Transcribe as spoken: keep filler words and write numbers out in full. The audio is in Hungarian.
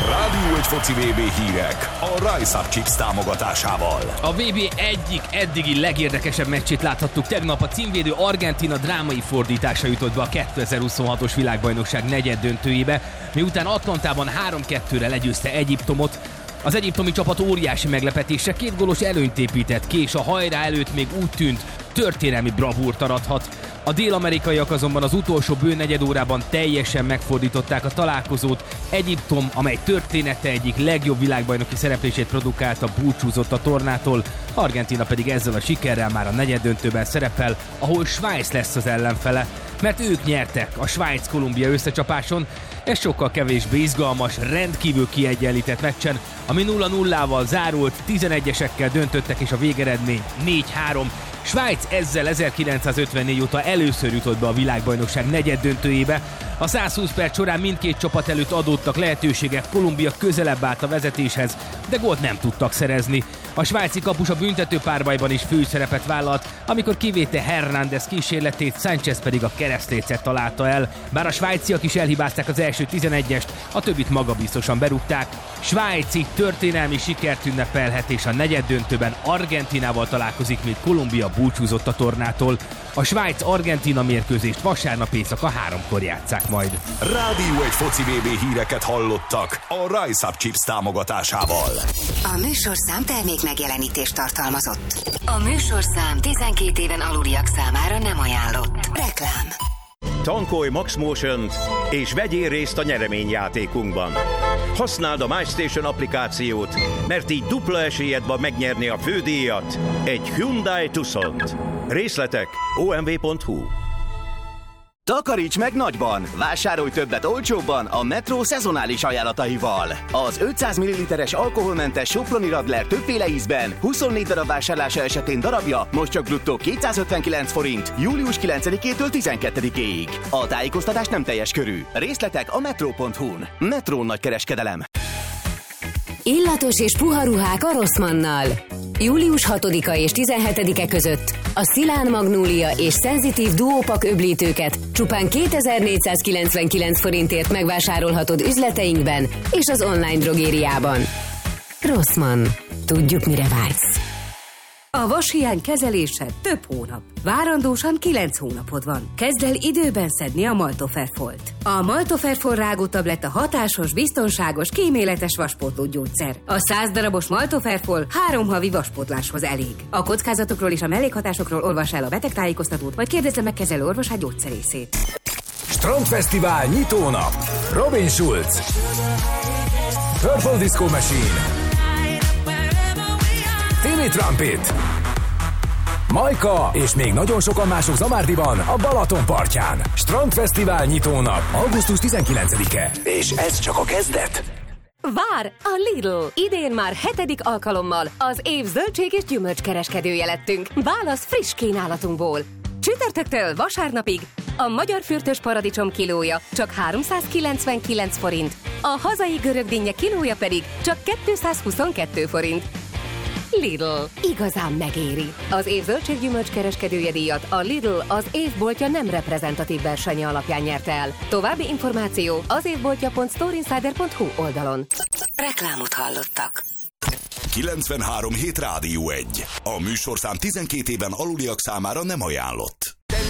Rádió egy foci vé bé hírek a Rise Up Chips támogatásával. A vé bé egyik eddigi legérdekesebb meccsét láthattuk tegnap. A címvédő Argentína drámai fordítása jutott be a kétezer-huszonhatos világbajnokság negyeddöntőjébe, miután Atlantában három kettőre legyőzte Egyiptomot. Az egyiptomi csapat óriási meglepetésre két gólos előnyt épített ki, és a hajrá előtt még úgy tűnt, történelmi bravúrt arathat. A dél-amerikaiak azonban az utolsó bő negyed órában teljesen megfordították a találkozót. Egyiptom, amely története egyik legjobb világbajnoki szereplését produkálta, búcsúzott a tornától, Argentína pedig ezzel a sikerrel már a negyeddöntőben szerepel, ahol Svájc lesz az ellenfele, mert ők nyertek a Svájc-Kolumbia összecsapáson. Ez sokkal kevésbé izgalmas, rendkívül kiegyenlített meccsen, ami nulla nullával zárult, tizenegyesekkel döntöttek, és a végeredmény négy három. Svájc ezzel ezerkilencszázötvennégy óta először jutott be a világbajnokság negyeddöntőjébe. A száz húsz perc során mindkét csapat előtt adódtak lehetőségek, Kolumbia közelebb állt a vezetéshez, de gólt nem tudtak szerezni. A svájci kapus a büntető párbajban is főszerepet vállalt, amikor kivéte Hernández kísérletét, Sánchez pedig a keresztlécet találta el. Bár a svájciak is elhibázták az első tizenegyest, a többit magabiztosan berúgták. Svájci történelmi sikert ünnepelhet, és a negyeddöntőben Argentínával találkozik, míg Kolumbia búcsúzott a tornától. A Svájc-Argentína mérkőzést vasárnap éjszaka háromkor játsszák majd. Rádió egy foci vé bé híreket hallottak a Rise Up Chips támogatásával. A műsorszám termék megjelenítést tartalmazott. A műsorszám tizenkét éven aluliak számára nem ajánlott. Reklám. Tankolj Max Motion-t és vegyél részt a nyereményjátékunkban. Használd a MyStation applikációt, mert így dupla esélyed van megnyerni a fődíjat, egy Hyundai Tucsont. Részletek o m v pont h u. Takaríts meg nagyban! Vásárolj többet olcsóbban a Metro szezonális ajánlataival. Az ötszáz milliliteres alkoholmentes Soproni Radler többféle ízben huszonnégy darab vásárlása esetén darabja most csak bruttó kétszázötvenkilenc forint július kilencedikétől tizenkettedikéig. A tájékoztatás nem teljes körű. Részletek a metro pont h u-n. Metro nagykereskedelem. Illatos és puha ruhák a Rossmannnal. július hatodika és tizenhetedike között a Szilán Magnólia és Szenzitív Duopak öblítőket csupán kétezer-négyszázkilencvenkilenc forintért megvásárolhatod üzleteinkben és az online drogériában. Rossmann. Tudjuk, mire vágysz. A vashiány kezelése több hónap. Várandósan kilenc hónapod van. Kezd el időben szedni a Maltoferfolt. A Maltoferfol rágótabletta hatásos, biztonságos, kíméletes vaspótló gyógyszer. A száz darabos Maltoferfol három havi vaspótláshoz elég. A kockázatokról és a mellékhatásokról olvass el a betegtájékoztatót, vagy kérdezze meg kezelő orvosát gyógyszerészét. Strandfesztivál nyitónap. Robin Schulz, Purple Disco Machine, Timmy Trumpet, Majka és még nagyon sokan mások Zamárdiban, a Balaton partján. Strandfesztivál nyitónap, augusztus tizenkilencedike. És ez csak a kezdet. Vár a Lidl! Idén már hetedik alkalommal az év zöldség és gyümölcskereskedője lettünk. Válasz friss kínálatunkból. Csütörtöktől vasárnapig a magyar fürtös paradicsom kilója csak háromszázkilencvenkilenc forint, a hazai görögdinnye kilója pedig csak kétszázhuszonkettő forint. Lidl. Igazán megéri. Az év zöldséggyümölcs kereskedője díjat a Lidl az évboltja nem reprezentatív versenye alapján nyerte el. További információ az évboltja pont storeinsider pont h u oldalon. Reklámot hallottak. kilencvenhárom hét Rádió egy. A műsorszám tizenkét éven aluliak számára nem ajánlott.